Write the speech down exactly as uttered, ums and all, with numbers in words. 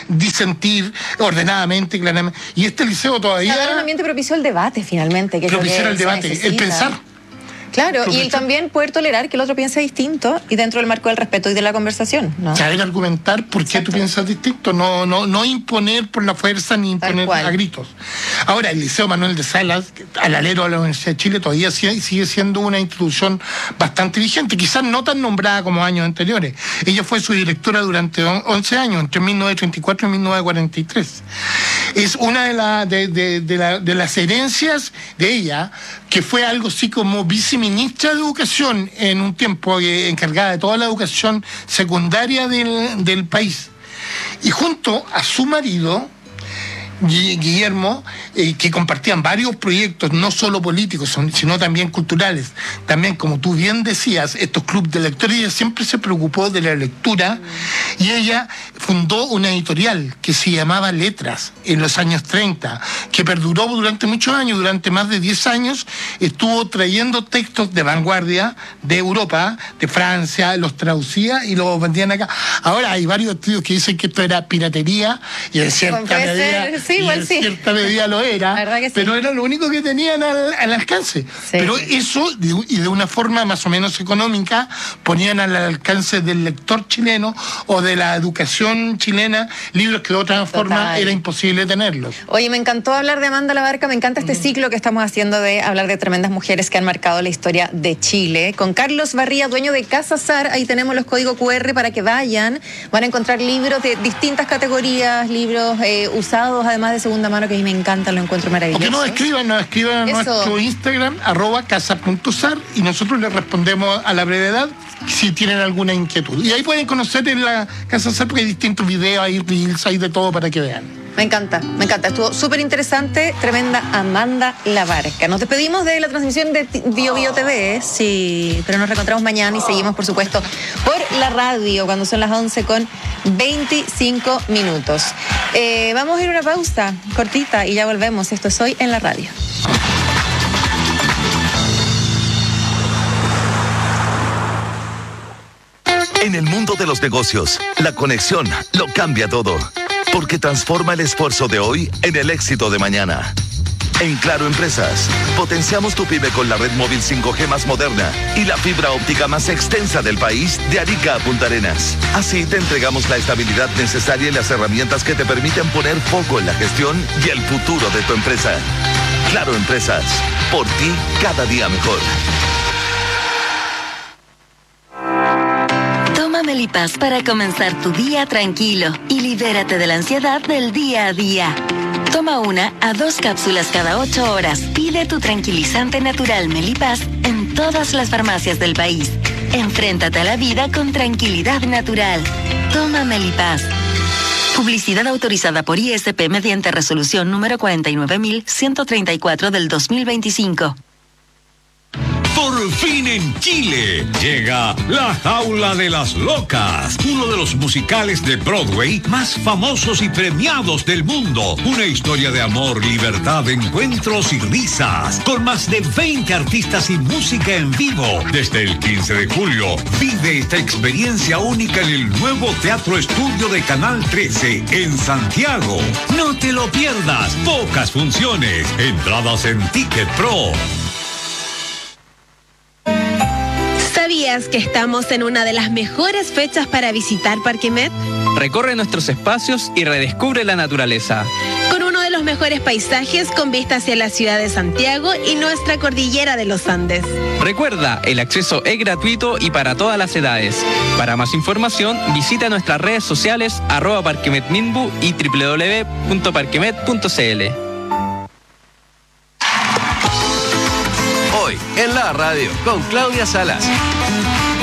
disentir ordenadamente, claramente. Y este liceo todavía... Era un ambiente propicio al debate, finalmente. Que propiciar el debate, el pensar. Claro, y el también poder tolerar que el otro piense distinto y dentro del marco del respeto y de la conversación, ¿no? Saber argumentar por qué Exacto. tú piensas distinto, no, no, no imponer por la fuerza ni imponer a gritos. Ahora, el Liceo Manuel de Salas, al alero de la Universidad de Chile, todavía sigue, sigue siendo una institución bastante vigente, quizás no tan nombrada como años anteriores. Ella fue su directora durante once años, entre mil novecientos treinta y cuatro y mil novecientos cuarenta y tres. Es una de, la, de, de, de, la, de las herencias de ella, que fue algo así como viceministra de Educación en un tiempo, eh, encargada de toda la educación secundaria del, del país. Y junto a su marido, Guillermo, eh, que compartían varios proyectos, no solo políticos, sino también culturales. También, como tú bien decías, estos clubes de lectores, ella siempre se preocupó de la lectura mm. y ella fundó una editorial que se llamaba Letras en los años treinta, que perduró durante muchos años, durante más de diez años, estuvo trayendo textos de vanguardia de Europa, de Francia, los traducía y los vendían acá. Ahora hay varios estudios que dicen que esto era piratería y en cierta medida... Sí, igual y en sí. cierta medida lo era, sí. pero era lo único que tenían al, al alcance. Sí. Pero eso, y de una forma más o menos económica, ponían al alcance del lector chileno o de la educación chilena libros que de otra Total. forma era imposible tenerlos. Oye, me encantó hablar de Amanda Labarca, me encanta este mm. ciclo que estamos haciendo de hablar de tremendas mujeres que han marcado la historia de Chile. Con Carlos Barría, dueño de Casa Sar, ahí tenemos los códigos cu erre para que vayan. Van a encontrar libros de distintas categorías, libros eh, usados, además de segunda mano, que a mí me encanta, lo encuentro maravilloso. O que nos escriban, nos escriban a nuestro Instagram, arroba casa.sar, y nosotros les respondemos a la brevedad si tienen alguna inquietud. Y ahí pueden conocer en la Casa Sar, porque hay distintos videos, hay reels, hay de todo para que vean. Me encanta, me encanta. Estuvo súper interesante, tremenda Amanda Labarca. Nos despedimos de la transmisión de Bio Bio T V, sí, pero nos reencontramos mañana y seguimos, por supuesto, por la radio cuando son las once con veinticinco minutos. Eh, vamos a ir a una pausa cortita y ya volvemos. Esto es Hoy en la Radio. En el mundo de los negocios, la conexión lo cambia todo. Porque transforma el esfuerzo de hoy en el éxito de mañana. En Claro Empresas, potenciamos tu pyme con la red móvil cinco G más moderna y la fibra óptica más extensa del país, de Arica a Punta Arenas. Así te entregamos la estabilidad necesaria y las herramientas que te permiten poner foco en la gestión y el futuro de tu empresa. Claro Empresas, por ti cada día mejor. Melipaz para comenzar tu día tranquilo y libérate de la ansiedad del día a día. Toma una a dos cápsulas cada ocho horas. Pide tu tranquilizante natural Melipaz en todas las farmacias del país. Enfréntate a la vida con tranquilidad natural. Toma Melipaz. Publicidad autorizada por I S P mediante resolución número cuarenta y nueve mil ciento treinta y cuatro del dos mil veinticinco. Por fin en Chile llega La Jaula de las Locas, uno de los musicales de Broadway más famosos y premiados del mundo. Una historia de amor, libertad, encuentros y risas, con más de veinte artistas y música en vivo. Desde el quince de julio, vive esta experiencia única en el nuevo Teatro Estudio de Canal trece en Santiago. No te lo pierdas, pocas funciones, entradas en Ticket Pro. ¿Sabías que estamos en una de las mejores fechas para visitar Parque Met? Recorre nuestros espacios y redescubre la naturaleza. Con uno de los mejores paisajes con vista hacia la ciudad de Santiago y nuestra cordillera de los Andes. Recuerda, el acceso es gratuito y para todas las edades. Para más información, visita nuestras redes sociales arroba parquemetminbu y doble u doble u doble u punto parquemet punto c l. Hoy en la radio con Claudia Salas.